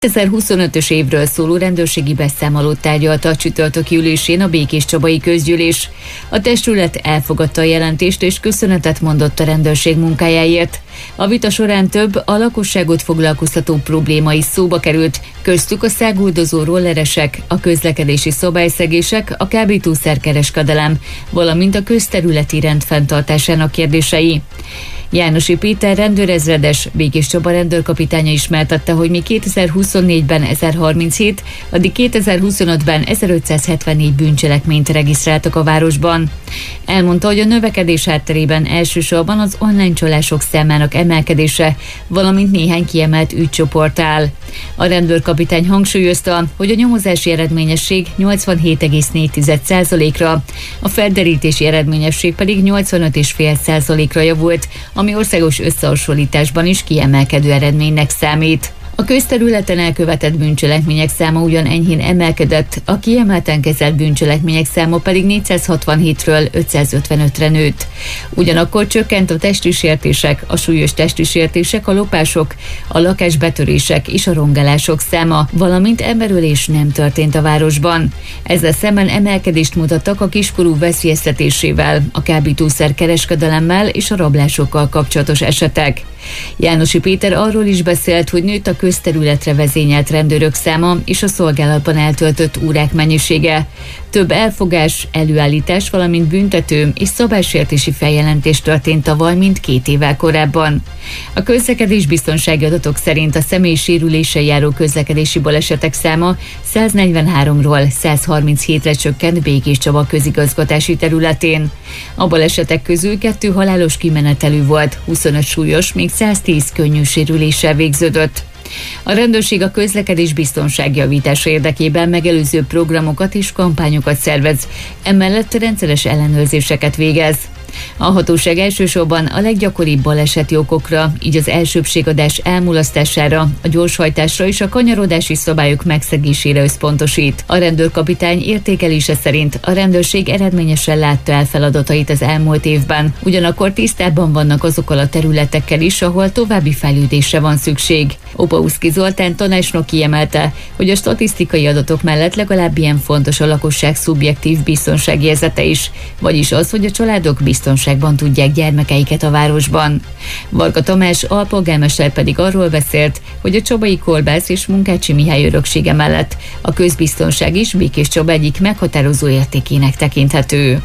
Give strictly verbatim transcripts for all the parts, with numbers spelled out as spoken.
kétezer-huszonötös évről szóló rendőrségi beszámolót tárgyalta a csütörtöki ülésén a Békéscsabai Közgyűlés. A testület elfogadta a jelentést és köszönetet mondott a rendőrség munkájáért. A vita során több a lakosságot foglalkoztató probléma is szóba került, köztük a száguldozó rolleresek, a közlekedési szabályszegések, a kábítószerkereskedelem, valamint a közterületi rend fenntartásának kérdései. Jánosi Péter rendőrezredes, Békéscsaba rendőrkapitánya ismertette, hogy míg kétezer-huszonnégyben ezerharminchét, addig kétezer-huszonötben ezerötszázhetvennégy bűncselekményt regisztráltak a városban. Elmondta, hogy a növekedés hátterében elsősorban az online csalások számának emelkedése, valamint néhány kiemelt ügycsoport áll. A rendőrkapitány hangsúlyozta, hogy a nyomozási eredményesség nyolcvanhét egész négy százalékra, a felderítési eredményesség pedig nyolcvanöt egész öt százalékra javult, ami országos összehasonlításban is kiemelkedő eredménynek számít. A közterületen elkövetett bűncselekmények száma ugyan enyhén emelkedett, a kiemelten kezelt bűncselekmények száma pedig négyszázhatvanhétről ötszázötvenötre nőtt. Ugyanakkor csökkent a testi sértések, a súlyos testi sértések, a lopások, a lakásbetörések és a rongálások száma, valamint emberölés nem történt a városban. Ezzel szemben emelkedést mutattak a kiskorú veszélyeztetésével, a kábítószer kereskedelemmel és a rablásokkal kapcsolatos esetek. Jánosi Péter arról is beszélt, hogy nőtt a közterületre vezényelt rendőrök száma és a szolgálatban eltöltött órák mennyisége. Több elfogás, előállítás, valamint büntető és szabálysértési feljelentés történt tavaly, mint két évvel korábban. A közlekedés biztonsági adatok szerint a személyi sérüléssel járó közlekedési balesetek száma száznegyvenháromról százharminchét csökkent Békéscsaba közigazgatási területén. A balesetek közül kettő halálos kimenetelű volt, huszonöt súlyos, még száztíz könnyű sérüléssel végződött. A rendőrség a közlekedés biztonság javítása érdekében megelőző programokat és kampányokat szervez, emellett rendszeres ellenőrzéseket végez. A hatóság elsősorban a leggyakoribb baleseti okokra, így az elsőbbségadás elmulasztására, a gyorshajtásra és a kanyarodási szabályok megszegésére összpontosít. A rendőrkapitány értékelése szerint a rendőrség eredményesen látta el feladatait az elmúlt évben, ugyanakkor tisztában vannak azokkal a területekkel is, ahol további fejlődésre van szükség. Opauszki Zoltán tanácsnok kiemelte, hogy a statisztikai adatok mellett legalább ilyen fontos a lakosság szubjektív biztonságérzete is, vagyis az, hogy a családok biztonságban tudják gyermekeiket a városban. Varga Tamás alpolgármester pedig arról beszélt, hogy a csabai kolbász és Munkácsi Mihály öröksége mellett a közbiztonság is Békéscsaba egyik meghatározó értékének tekinthető.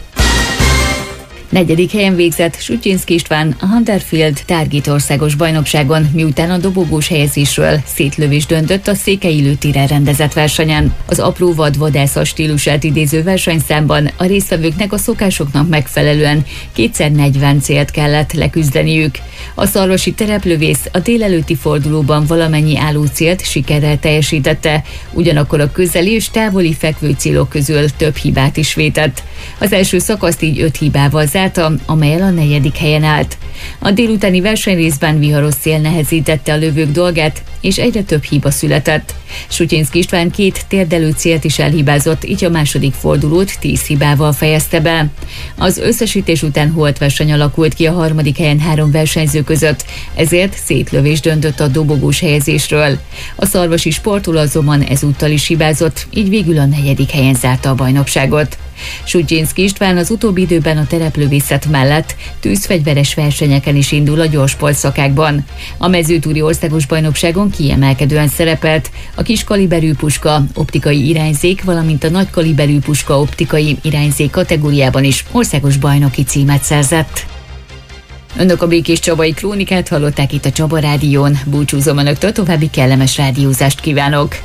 Negyedik helyen végzett Sutyinszky István a Hunterfield Target országos bajnokságon, miután a dobogós helyezésről szétlövés döntött a székely lőtérrel rendezett versenyen. Az apró vad vadászat stílusát idéző versenyszámban a résztvevőknek a szokásoknak megfelelően kétszer negyven célt kellett leküzdeniük. A szarvasi tereplövész a délelőtti fordulóban valamennyi álló célt sikerrel teljesítette, ugyanakkor a közeli és távoli fekvő célok közül több hibát is vétett. Az első szakaszt így öt hibával zárta, amellyel a negyedik helyen állt. A délutáni versenyrészben viharos szél nehezítette a lövők dolgát, és egyre több hiba született. Sutyinszky István két térdelő célt is elhibázott, így a második fordulót tíz hibával fejezte be. Az összesítés után holtverseny alakult ki a harmadik helyen három versenyző között, ezért szétlövés döntött a dobogós helyezésről. A szarvasi sportoló azonban ezúttal is hibázott, így végül a negyedik helyen zárta a bajnokságot. Sutyinszky István az utóbbi időben a tereplövészet mellett tűzfegyveres versenyeken is indul a gyorspolc szakákban. A mezőtúri országos bajnokságon kiemelkedően szerepelt a kiskaliberű puska optikai irányzék, valamint a nagykaliberű puska optikai irányzék kategóriában is országos bajnoki címet szerzett. Önök a Békéscsabai Krónikát hallották itt a Csaba Rádión. Búcsúzom önöktől, további kellemes rádiózást kívánok!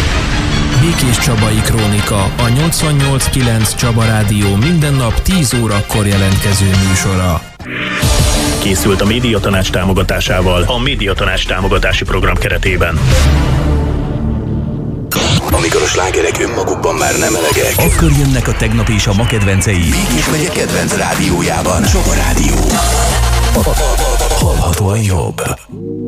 Békéscsabai Krónika, a nyolcvannyolc kilenc Csaba Rádió minden nap tíz órakor jelentkező műsora. Készült a Médiatanács támogatásával a Médiatanács támogatási program keretében. Amikor a slágerek önmagukban már nem elegek, akkor jönnek a tegnap és a ma kedvencei. Békés megye kedvenc rádiójában. Csaba Rádió. Hallhatóan jobb.